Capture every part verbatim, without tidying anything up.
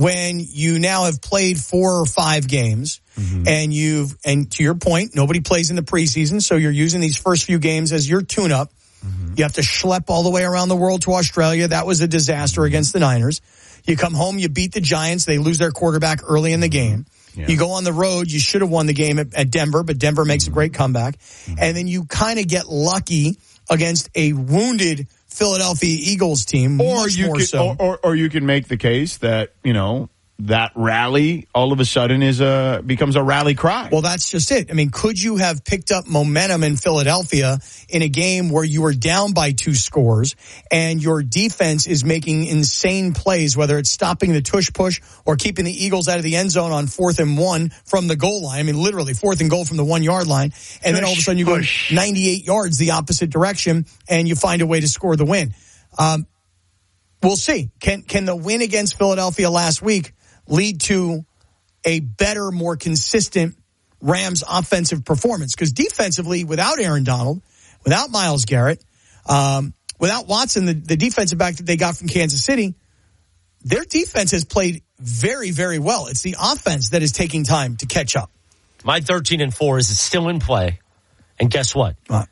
when you now have played four or five games mm-hmm. and you've, and to your point, nobody plays in the preseason. So you're using these first few games as your tune-up. Mm-hmm. You have to schlep all the way around the world to Australia. That was a disaster against the Niners. You come home, you beat the Giants. They lose their quarterback early in the game. Yeah. You go on the road. You should have won the game at, at Denver, but Denver makes mm-hmm. a great comeback. Mm-hmm. And then you kind of get lucky against a wounded Philadelphia Eagles team, or much you more could, so. Or, or, or you can make the case that, you know, that rally all of a sudden is a becomes a rally cry. Well, that's just it. I mean, could you have picked up momentum in Philadelphia in a game where you were down by two scores and your defense is making insane plays, whether it's stopping the tush push or keeping the Eagles out of the end zone on fourth and one from the goal line? I mean, literally fourth and goal from the one yard line. And then all of a sudden you go ninety-eight yards the opposite direction and you find a way to score the win. Um, we'll see. Can, can the win against Philadelphia last week lead to a better, more consistent Rams offensive performance? Because defensively, without Aaron Donald, without Myles Garrett, um, without Watson, the, the defensive back that they got from Kansas City, their defense has played very, very well. It's the offense that is taking time to catch up. My thirteen and four is still in play. And guess what? What?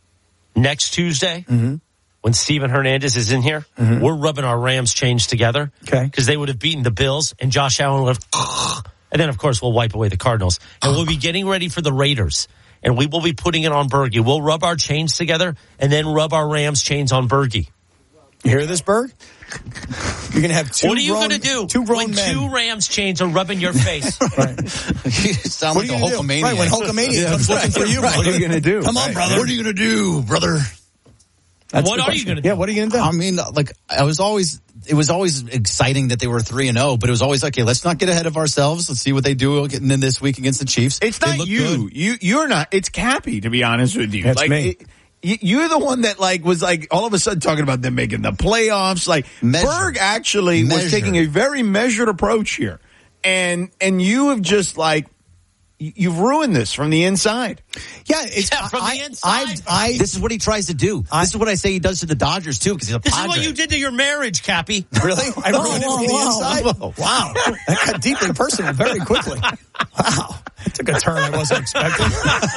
Next Tuesday, mm-hmm. when Steven Hernandez is in here, mm-hmm. we're rubbing our Rams chains together. Okay. Because they would have beaten the Bills, and Josh Allen would have... And then, of course, we'll wipe away the Cardinals. And we'll be getting ready for the Raiders. And we will be putting it on Bergie. We'll rub our chains together and then rub our Rams chains on Bergie. You hear this, Berg? You're going to have two What are you going to do two grown when men. two Rams chains are rubbing your face? Right. You sound what like a Hulkamaniac. Right, when Hulkamaniac yeah, comes right, looking for you. Right. What are you going to do? Come on, right. brother. What are you going to do, brother? That's what are you going to do? Yeah, what are you going to do? I mean, like, I was always, it was always exciting that they were three and oh, but it was always like, okay, let's not get ahead of ourselves. Let's see what they do and then this week against the Chiefs. It's not you. Good. You, you're not. It's Cappy, to be honest with you. That's like, me. It, you're the one that, like, was, like, all of a sudden talking about them making the playoffs. Like, Measure. Berg actually Measure. was taking a very measured approach here. And, and you have just, like, you've ruined this from the inside. Yeah, it's yeah, from I, the inside. I, I, this is what he tries to do. I, this is what I say he does to the Dodgers, too, because he's a This Padre. is what you did to your marriage, Cappy. Really? I ruined it from the inside? Whoa. Wow. That got deeply personal very quickly. Wow. It took a turn I wasn't expecting.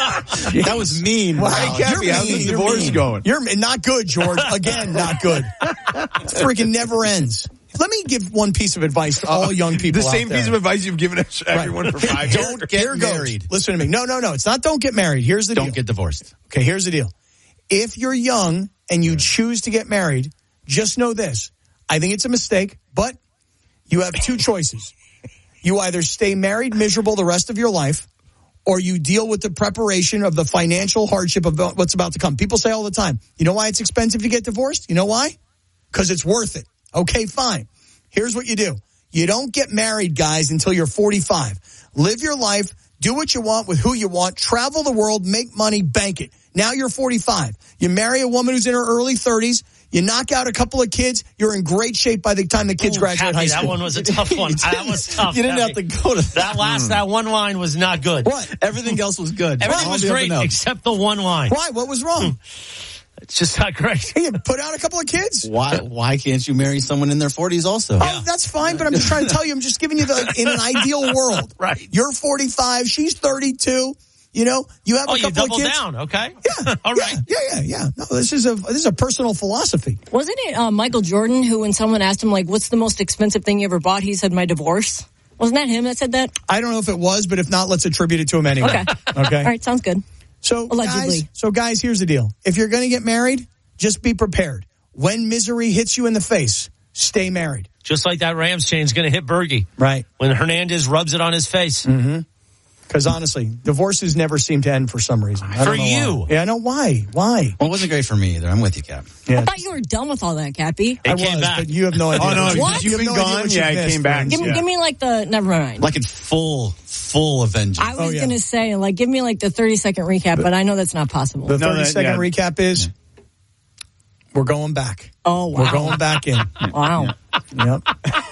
That was mean. Wow. Hey, Cappy, You're how's mean. the You're divorce mean. going? You're not good, George. Again, not good. It freaking never ends. Let me give one piece of advice to all young people. The same out there. piece of advice you've given us, everyone right. for five years. Don't get Here married. Goes. Listen to me. No, no, no. It's not don't get married. Here's the don't deal. Don't get divorced. Okay, here's the deal. If you're young and you choose to get married, just know this. I think it's a mistake, but you have two choices. You either stay married miserable the rest of your life, or you deal with the preparation of the financial hardship of what's about to come. People say all the time, you know why it's expensive to get divorced? You know why? Because it's worth it. Okay, fine. Here's what you do. You don't get married, guys, until you're forty-five. Live your life. Do what you want with who you want. Travel the world. Make money. Bank it. Now you're forty-five. You marry a woman who's in her early thirties. You knock out a couple of kids. You're in great shape by the time the kids Ooh, graduate Cappy, high school. That one was a tough one. That was tough. You didn't Cappy. have to go to that. That last, that one line was not good. What? Everything else was good. Everything All was the great up and except the one line. Why? What was wrong? It's just not great. Hey, you put out a couple of kids. Why? Why can't you marry someone in their forties also? Oh, that's fine, but I'm just trying to tell you. I'm just giving you the in an ideal world. Right. You're forty-five. She's thirty-two. You know, you have Oh, a you couple of double kids. down, okay? Yeah. All right. Yeah, yeah, yeah. No, this is a this is a personal philosophy. Wasn't it uh, Michael Jordan who, when someone asked him, like, what's the most expensive thing you ever bought, he said, my divorce? Wasn't that him that said that? I don't know if it was, but if not, let's attribute it to him anyway. Okay. Okay. All right, sounds good. So, Allegedly. guys, so guys, here's the deal. If you're going to get married, just be prepared. When misery hits you in the face, stay married. Just like that Rams chain's going to hit Bergie. Right. When Hernandez rubs it on his face. Mm-hmm. Because honestly, divorces never seem to end for some reason. I For don't know you. why. Yeah, I know why. Why? Well, it wasn't great for me either. I'm with you, Cap. Yeah. I thought you were done with all that, Cappy. It I came was, back. but you have no idea. Oh, no, What? you've You have been no idea gone? what you Yeah, it missed, came back. friends. Give, Yeah. give me, like, the... Never mind. Like in full, full Avengers. I was Oh, yeah. going to say, like, give me, like, the thirty-second recap, but I know that's not possible. The No, that- thirty-second yeah. recap is we're going back. Oh, wow. We're going back in. Wow. Yep.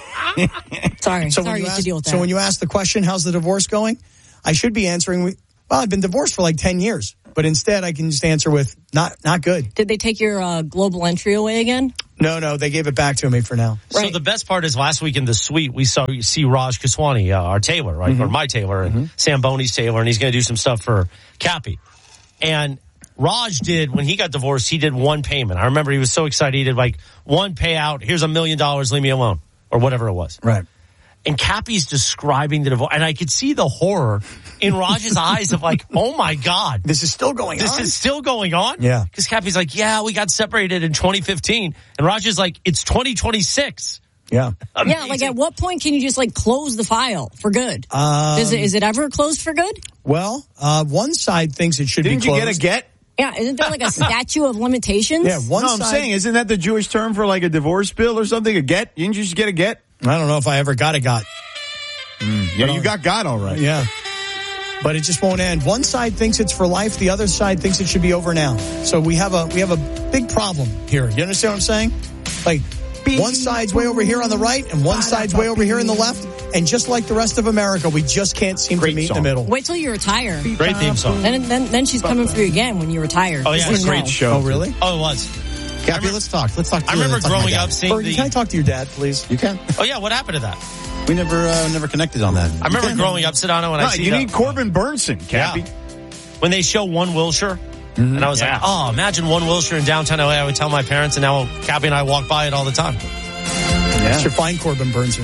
Sorry. So Sorry when you you have ask, to deal with that. so when you ask the question, how's the divorce going? I should be answering, well, I've been divorced for like ten years. But instead, I can just answer with, not not good. Did they take your uh, global entry away again? No, no, they gave it back to me for now. So Right. the best part is last week in the suite, we saw you see Raj Kaswani, uh, our tailor, right? Mm-hmm. Or my tailor, and mm-hmm. Sam Boney's tailor, and he's going to do some stuff for Cappy. And Raj did, when he got divorced, he did one payment. I remember he was so excited. He did like one payout. Here's a million dollars. Leave me alone. Or whatever it was. Right. And Cappy's describing the divorce. And I could see the horror in Raj's eyes of like, oh my God. This is still going this on? This is still going on? Yeah. Because Cappy's like, yeah, we got separated in twenty fifteen. And Raj is like, it's twenty twenty-six. Yeah. Amazing. Yeah, like at what point can you just like close the file for good? Um, is, it, is it ever closed for good? Well, uh, one side thinks it should Didn't be closed. Didn't you get a get? Yeah, isn't there like a statute of limitations? Yeah, one no, side. I'm saying, isn't that the Jewish term for like a divorce bill or something? A get? Didn't you just get a get? I don't know if I ever got a got. Mm, yeah, you got got all right. Yeah. But it just won't end. One side thinks it's for life. The other side thinks it should be over now. So we have a we have a big problem here. You understand what I'm saying? Like, one side's way over here on the right, and one side's way over here on the left. And just like the rest of America, we just can't seem Great to meet song. in the middle. Wait till you retire. Great theme song. Then, then, then she's coming for you again when you retire. Oh, yeah. Just Great know. show. Oh, really? Oh, it was. Cappy, let's talk. Let's talk. To, I remember talk to my growing dad. up seeing Bergie, the... can I talk to your dad, please? You can. Oh, yeah, what happened to that? We never, uh, never connected on that. I remember growing up, Sedano, and No, I see you the- need Corbin Burnson, Cappy. Yeah. When they show One Wilshire, mm-hmm. and I was Yeah. like, oh, imagine One Wilshire in downtown L A. I would tell my parents, and now Cappy and I walk by it all the time. Yeah. Should find Corbin Burnson.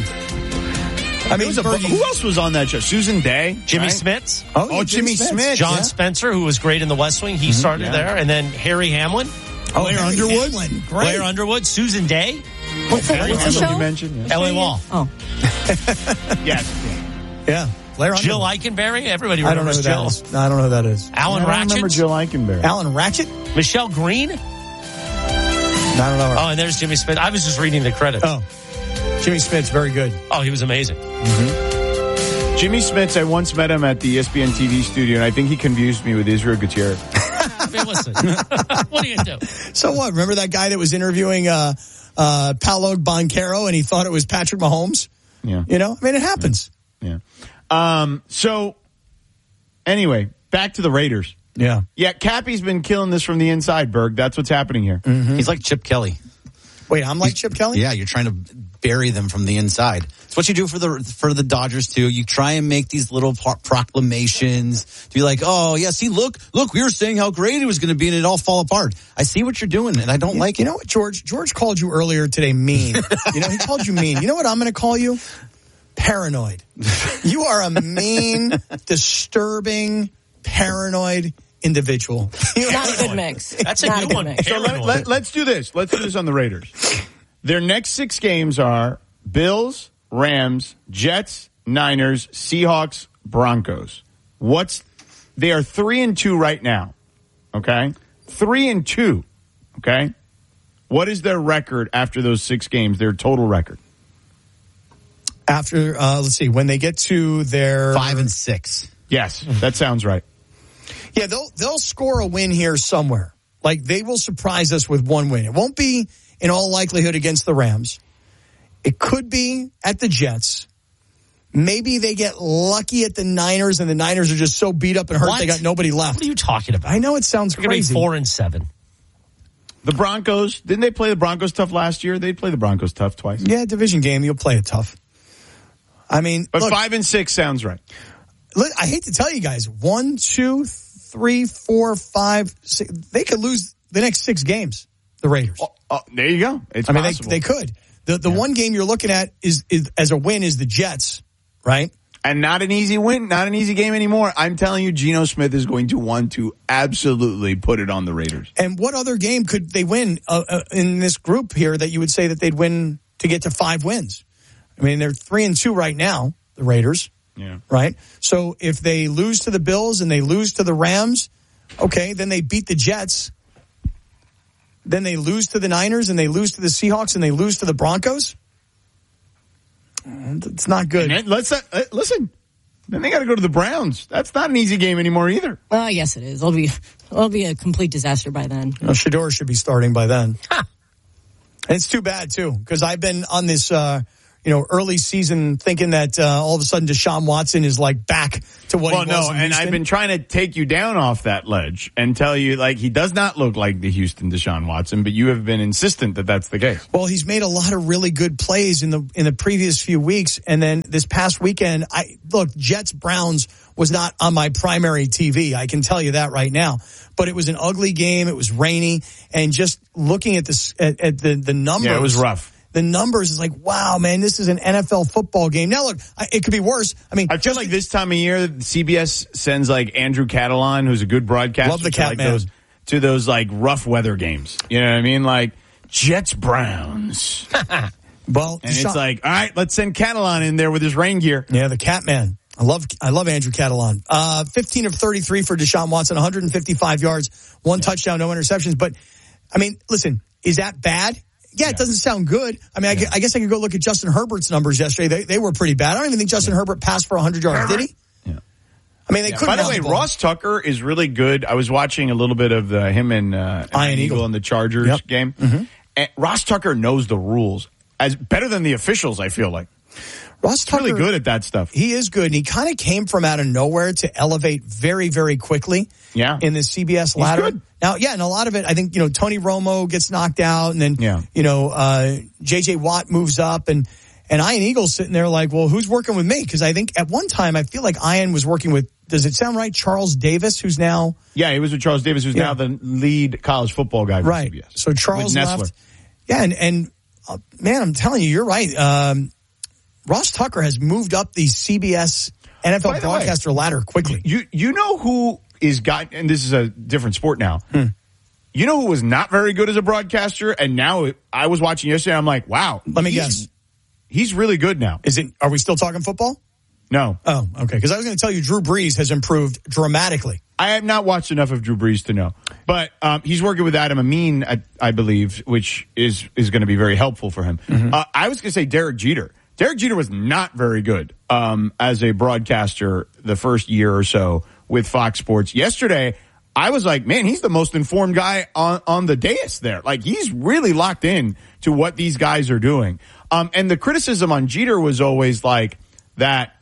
I mean, was a, Bergie, who else was on that show? Susan Day? Jimmy right? Smits. Oh, Oh, yeah, Jimmy Smith. John Yeah. Spencer, who was great in The West Wing. He Mm-hmm. started yeah. there. And then Harry Hamlin. Oh, Blair Harry Underwood. Hamlin. Great. Blair Underwood. Susan Day. What's the, what's the Hamlin show? you mentioned? Yeah. L A Wall. Oh, Yes. Yeah. Blair Jill Underwood. Eikenberry. Everybody I don't know remembers who that Jill. is. No, I don't know who that is. Alan I don't remember Ratchet. Jill Eikenberry. Alan Ratchet? Michelle Green. No, I don't know her. Oh, and there's Jimmy Smith. I was just reading the credits. Oh. Jimmy Smith's very good. Oh, he was amazing. Jimmy Smits, I once met him at the E S P N T V studio, and I think he confused me with Israel Gutierrez. I mean, listen. What are you going to do? So what? Remember that guy that was interviewing uh, uh, Paolo Banchero and he thought it was Patrick Mahomes? Yeah. You know? I mean, it happens. Yeah. Um, so, anyway, back to the Raiders. Yeah. Yeah, Cappy's been killing this from the inside, Berg. That's what's happening here. Mm-hmm. He's like Chip Kelly. Wait, I'm like Chip Kelly? Yeah, you're trying to bury them from the inside. It's what you do for the for the Dodgers too. You try and make these little pro- proclamations to be like, oh yeah, see, look, look, we were saying how great it was going to be, and it all fall apart. I see what you're doing, and I don't You, like you it. know what, George? George called you earlier today mean. You know, he called you mean. You know what I'm going to call you? Paranoid. You are a mean, disturbing, paranoid individual. not a good mix. That's a not good a good one. mix. So let, let, let's do this. Let's do this on the Raiders. Their next six games are Bills, Rams, Jets, Niners, Seahawks, Broncos. What's they are three and two right now. Okay? Three and two. Okay? What is their record after those six games, their total record? After, uh, let's see, when they get to their Five and six. Yes, that sounds right. Yeah, they'll they'll score a win here somewhere. Like they will surprise us with one win. It won't be in all likelihood against the Rams. It could be at the Jets. Maybe they get lucky at the Niners, and the Niners are just so beat up and hurt What? they got nobody left. What are you talking about? I know it sounds We're going to be crazy. four and seven. The Broncos, didn't they play the Broncos tough last year? They played the Broncos tough twice. Yeah, division game, you'll play it tough. I mean, But look, five and six sounds right. look, I hate to tell you guys, one, two, three, four, five, six, they could lose the next six games, the Raiders. Oh, oh, there you go. It's I mean, they, possible. they could. The the Yeah. one game you're looking at is, is as a win is the Jets, right? And not an easy win, not an easy game anymore. I'm telling you, Geno Smith is going to want to absolutely put it on the Raiders. And what other game could they win uh, uh, in this group here that you would say that they'd win to get to five wins? I mean, they're three and two right now, the Raiders, Yeah. right? So if they lose to the Bills and they lose to the Rams, okay, then they beat the Jets. Then they lose to the Niners and they lose to the Seahawks and they lose to the Broncos. It's not good. And let's uh, uh, listen. Then they got to go to the Browns. That's not an easy game anymore either. Well, yes, it is. It'll be it'll be a complete disaster by then. Well, Shador should be starting by then. And it's too bad, too, because I've been on this, uh, you know, early season thinking that uh, all of a sudden Deshaun Watson is like back to what well, he was no, in and Houston. I've been trying to take you down off that ledge and tell you, like, he does not look like the Houston Deshaun Watson, but you have been insistent that that's the case. Well, he's made a lot of really good plays in the in the previous few weeks, and then this past weekend, I look, Jets Browns was not on my primary T V. I can tell you that right now. But it was an ugly game. It was rainy, and just looking at this at, at the the numbers, yeah, it was rough. The numbers is like, wow, man, this is an N F L football game. Now, look, it could be worse. I mean, I feel like this time of year, C B S sends like Andrew Catalan, who's a good broadcaster, love the cat like man. Those, to those like rough weather games. You know what I mean? Like Jets Browns. Well, and Deshaun, it's like, all right, let's send Catalan in there with his rain gear. Yeah, the cat man. I love I love Andrew Catalan. Uh, fifteen of thirty-three for Deshaun Watson, one hundred fifty-five yards, one yeah. touchdown, no interceptions. But, I mean, listen, is that bad? Yeah, it doesn't sound good. I mean, I, yeah. I guess I could go look at Justin Herbert's numbers yesterday. They they were pretty bad. I don't even think Justin yeah. Herbert passed for one hundred yards, Herbert. did he? Yeah. I mean, they yeah. couldn't. By the way, the Ross Tucker is really good. I was watching a little bit of the, him and uh, Ian Eagle. Eagle in the Chargers yep. game. Mm-hmm. And Ross Tucker knows the rules as better than the officials, I feel like. Ross Tucker, really good at that stuff. He is good, and he kind of came from out of nowhere to elevate very, very quickly. Yeah. In the C B S ladder. He's good. Now, yeah, and a lot of it, I think, you know, Tony Romo gets knocked out, and then, yeah. you know, uh, J J Watt moves up, and, and Ian Eagle's sitting there like, well, who's working with me? Because I think at one time, I feel like Ian was working with, does it sound right, Charles Davis, who's now? Yeah, he was with Charles Davis, who's yeah. now the lead college football guy for right. C B S. So Charles left. Yeah, and, and uh, man, I'm telling you, you're right. Um, Ross Tucker has moved up the C B S N F L broadcaster way, ladder quickly. You you know who is got, and this is a different sport now. Hmm. You know who was not very good as a broadcaster, and now I was watching yesterday. I'm like, wow. Let me guess. He's really good now. Is it? Are we still talking football? No. Oh, okay. Because I was going to tell you, Drew Brees has improved dramatically. I have not watched enough of Drew Brees to know, but um, he's working with Adam Amin, I, I believe, which is is going to be very helpful for him. Mm-hmm. Uh, I was going to say Derek Jeter. Derek Jeter was not very good um, as a broadcaster the first year or so with Fox Sports. Yesterday, I was like, man, he's the most informed guy on, on the dais there. Like, he's really locked in to what these guys are doing. Um, and the criticism on Jeter was always like that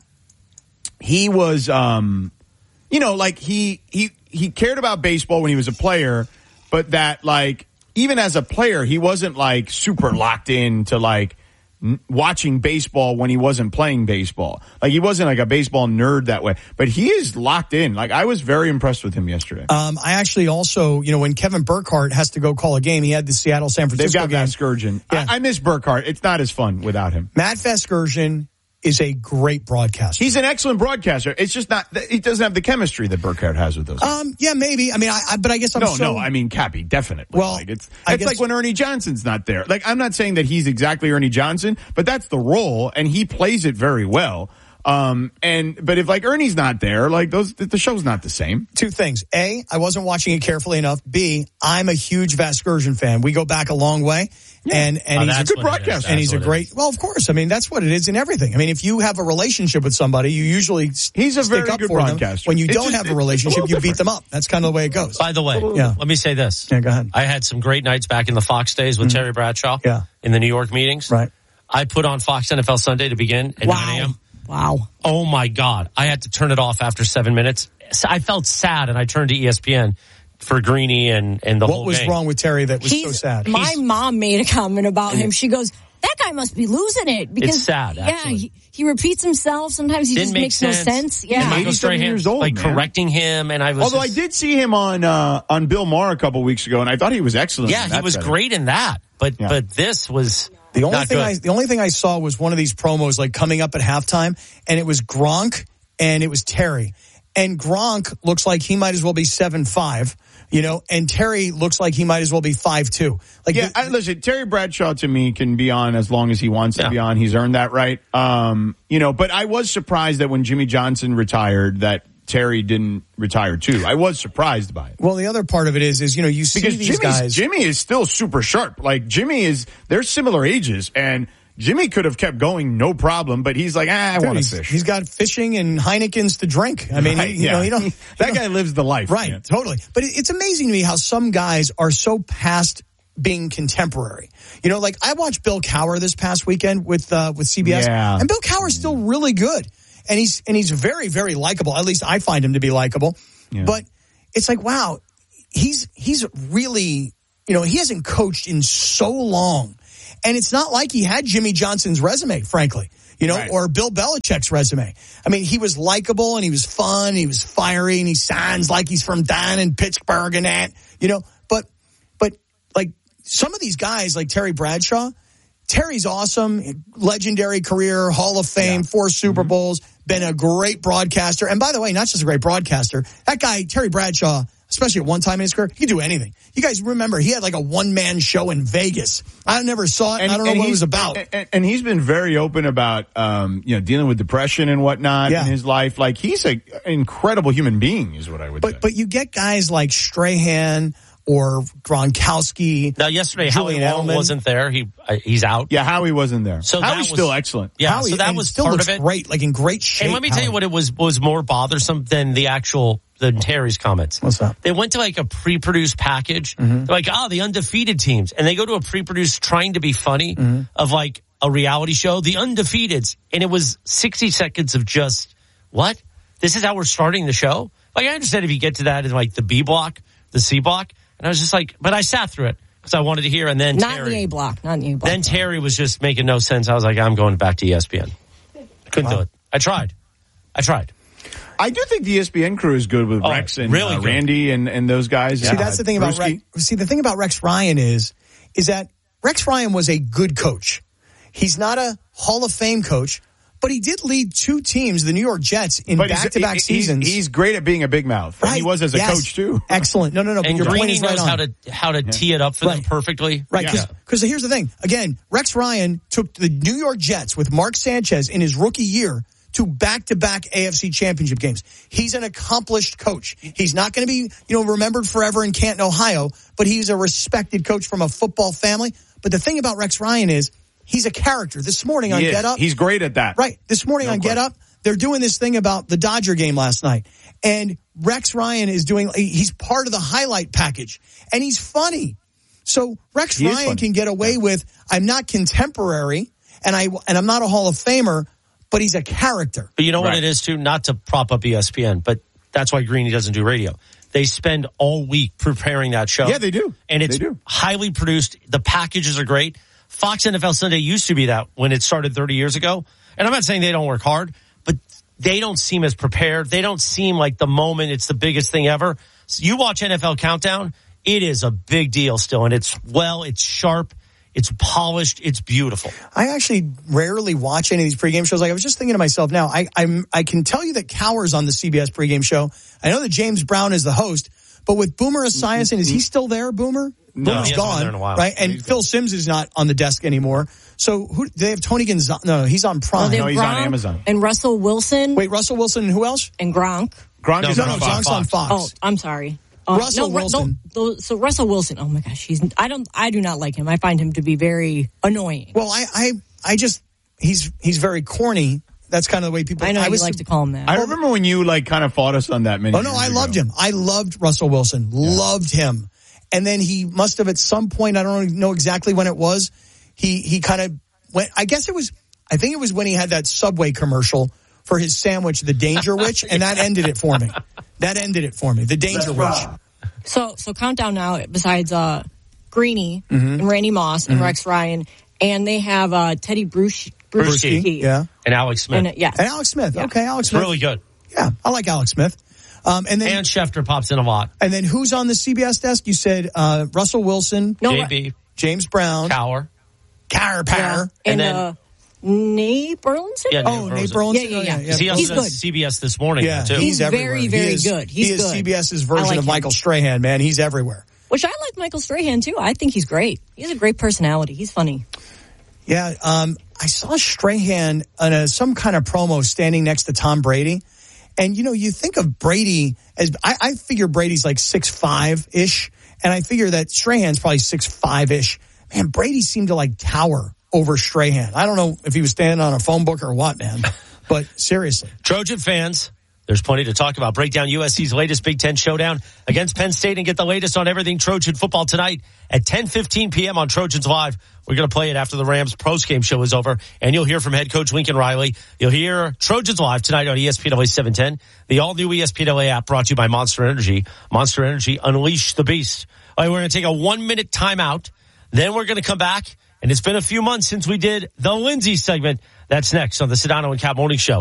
he was, um, you know, like he, he, he cared about baseball when he was a player, but that like, even as a player, he wasn't like super locked in to like, watching baseball when he wasn't playing baseball. Like, he wasn't like a baseball nerd that way, but he is locked in. Like, I was very impressed with him yesterday. Um, I actually also, you know, when Kevin Burkhardt has to go call a game, he had the Seattle San Francisco They've got game. Vasgersian. Yeah. I, I miss Burkhardt. It's not as fun without him. Matt Vasgersian is a great broadcaster. He's an excellent broadcaster. It's just not, he doesn't have the chemistry that Burkhardt has with those guys. Um, yeah, maybe. I mean, I, I but I guess I'm no, so. No, I mean, Cappy, definitely. Well, like it's, I it's guess, like when Ernie Johnson's not there. Like, I'm not saying that he's exactly Ernie Johnson, but that's the role, and he plays it very well. Um, and, but if like Ernie's not there, like those, the show's not the same. Two things. A, I wasn't watching it carefully enough. B, I'm a huge Vasgersian fan. We go back a long way. Yeah. And, and oh, he's a good broadcaster. And he's a great, well, of course. I mean, that's what it is in everything. I mean, if you have a relationship with somebody, you usually he's a stick very up good for broadcaster. Them. When you it's don't just, have a relationship, a you different. beat them up. That's kind of the way it goes. By the way, yeah. let me say this. Yeah, go ahead. I had some great nights back in the Fox days with mm-hmm. Terry Bradshaw. Yeah. In the New York meetings. Right. I put on Fox N F L Sunday to begin at wow. nine a.m. Wow. Oh my God. I had to turn it off after seven minutes. I felt sad and I turned to E S P N for Greeny and, and the what whole was game. wrong with Terry that was He's, so sad? My He's, mom made a comment about him. She goes, that guy must be losing it. Because, it's sad, actually. Yeah, he, he repeats himself. Sometimes he Didn't just make makes sense. no sense. Yeah. Michael Strahan, years old, like man. correcting him, and I was. Although just, I did see him on uh, on Bill Maher a couple weeks ago, and I thought he was excellent. Yeah, he was setting. great in that. But yeah. but this was the only not thing good. I the only thing I saw was one of these promos like coming up at halftime, and it was Gronk and it was Terry, and Gronk looks like he might as well be seven five. You know, and Terry looks like he might as well be five two. Like, yeah, the, I, listen, Terry Bradshaw to me can be on as long as he wants yeah. to be on. He's earned that right. Um, you know, but I was surprised that when Jimmy Johnson retired, that Terry didn't retire too. I was surprised by it. Well, the other part of it is, is you know, you see because these Jimmy's, guys. Jimmy is still super sharp. Like Jimmy is, they're similar ages, and Jimmy could have kept going no problem, but he's like, ah, I want to fish. He's got fishing and Heineken's to drink. I mean, right, he, you yeah. know, you don't. that you guy lives the life, right? man. Totally. But it, it's amazing to me how some guys are so past being contemporary. You know, like I watched Bill Cowher this past weekend with uh, with C B S, yeah. and Bill Cowher's still really good, and he's and he's very very likable. At least I find him to be likable. Yeah. But it's like, wow, he's he's really, you know, he hasn't coached in so long, and it's not like he had Jimmy Johnson's resume, frankly. You know, right. or Bill Belichick's resume. I mean, he was likable and he was fun. He was fiery and he sounds like he's from down in Pittsburgh and that, you know, but, but like some of these guys like Terry Bradshaw, Terry's awesome, legendary career, Hall of Fame, yeah. four Super mm-hmm. Bowls, been a great broadcaster. And by the way, not just a great broadcaster, that guy, Terry Bradshaw, especially at one time in his career, he could do anything. You guys remember, he had like a one-man show in Vegas. I never saw it, and, and I don't know what it was about. And, and he's been very open about, um, you know, dealing with depression and whatnot yeah. in his life. Like, he's an incredible human being, is what I would but, say. But you get guys like Strahan or Gronkowski. Now, yesterday, Howie Roseman wasn't there. He uh, He's out. Yeah, Howie wasn't there. So Howie's was, still excellent. Yeah, Howie, so that was still part looks of it. Great, like in great shape. And let me Howie. tell you what it was was more bothersome than the actual than Terry's comments. What's that? They went to like a pre-produced package. Mm-hmm. They're like, oh, the undefeated teams. And they go to a pre-produced trying to be funny mm-hmm. of like a reality show, the undefeateds. And it was sixty seconds of just, what? This is how we're starting the show? Like, I understand if you get to that in like the B block, the C block. And I was just like, but I sat through it because I wanted to hear. And then Not Terry, in the A block, not in the A block. Then Terry was just making no sense. I was like, I'm going back to E S P N. Couldn't wow. do it. I tried. I tried. I do think the E S P N crew is good with oh, Rex and really uh, Randy and, and those guys. See, uh, that's the thing about Rex. See, the thing about Rex Ryan is, is that Rex Ryan was a good coach. He's not a Hall of Fame coach, but he did lead two teams, the New York Jets, in but back-to-back he's, seasons. He's, he's great at being a big mouth. Right. He was as a yes. coach too. Excellent. No, no, no. And your Greeny point is knows right how to how to yeah. tee it up for right. them perfectly. Right. Because yeah. here's the thing. Again, Rex Ryan took the New York Jets with Mark Sanchez in his rookie year to back-to-back A F C championship games. He's an accomplished coach. He's not going to be, you know, remembered forever in Canton, Ohio, but he's a respected coach from a football family. But the thing about Rex Ryan is he's a character. This morning on he Get Up. He's great at that. Right. This morning no on question. Get Up, they're doing this thing about the Dodger game last night. And Rex Ryan is doing, he's part of the highlight package. And he's funny. So Rex he Ryan can get away yeah. with, I'm not contemporary, and, I, and I'm not a Hall of Famer, but he's a character. But you know right. what it is, too? Not to prop up E S P N, but that's why Greeny doesn't do radio. They spend all week preparing that show. Yeah, they do. And it's do. highly produced. The packages are great. Fox N F L Sunday used to be that when it started thirty years ago. And I'm not saying they don't work hard, but they don't seem as prepared. They don't seem like the moment it's the biggest thing ever. So you watch N F L Countdown, it is a big deal still. And it's well, it's sharp. It's polished. It's beautiful. I actually rarely watch any of these pregame shows. Like I was just thinking to myself now, I I'm, I can tell you that Cowher's on the C B S pregame show. I know that James Brown is the host, but with Boomer Esiason, is he still there, Boomer? No, Boomer's he gone, been there in a while. right? And Phil Simms is not on the desk anymore. So who do they have? Tony Gonzalez? No, he's on Prime. Well, no, he's Gronk on Amazon. And Russell Wilson. Wait, Russell Wilson and who else? And Gronk. Gronk no, is no, on no, Fox. Gronk's on Fox. Oh, I'm sorry. Uh, Russell no, Wilson. No, no, so Russell Wilson. Oh my gosh, he's. I don't. I do not like him. I find him to be very annoying. Well, I, I, I just he's he's very corny. That's kind of the way people. I know I you was, like to call him that. I remember when you like kind of fought us on that many. Oh no, I ago. loved him. I loved Russell Wilson. Yeah. Loved him. And then he must have at some point. I don't know exactly when it was. He he kind of went. I guess it was. I think it was when he had that Subway commercial for his sandwich, the Danger Witch, and that ended it for me. That ended it for me. The Danger Witch. So, so countdown now. Besides uh, Greeny mm-hmm. and Randy Moss and mm-hmm. Rex Ryan, and they have uh, Teddy Bruce, Bruschi, Bruschi, yeah, and Alex Smith. And, uh, yes, and Alex Smith. Yeah. Okay, Alex it's Smith. Really good. Yeah, I like Alex Smith. Um, and then and Schefter pops in a lot. And then who's on the C B S desk? You said uh, Russell Wilson, no, J B, James Brown, Cowher, Cowher, Power, yeah. and, and then. Uh, Nate Burleson? Yeah, oh, Nate Nate Burleson. Burleson. Yeah, yeah, yeah. Oh, yeah. He also He's does good. C B S This Morning, yeah, too. He's, He's everywhere. very, very he is, good. He's he is good. CBS's version like of him. Michael Strahan, man. He's everywhere. Which I like Michael Strahan, too. I think he's great. He has a great personality. He's funny. Yeah, um, I saw Strahan on a, some kind of promo standing next to Tom Brady. And, you know, you think of Brady as, I, I figure Brady's like six five-ish, and I figure that Strahan's probably six five-ish. Man, Brady seemed to like tower over Strahan. I don't know if he was standing on a phone book or what, man. But seriously. Trojan fans, There's plenty to talk about. Break down U S C's latest Big Ten showdown against Penn State and get the latest on everything Trojan football tonight at ten fifteen p.m. on Trojans Live. We're going to play it after the Rams postgame show is over, and you'll hear from head coach Lincoln Riley. You'll hear Trojans Live tonight on E S P N L A seven ten, the all-new E S P N L A app brought to you by Monster Energy. Monster Energy, unleash the beast. All right, we're going to take a one-minute timeout. Then we're going to come back, and it's been a few months since we did the Lindsay segment. That's next on the Sedano and Cap Morning Show.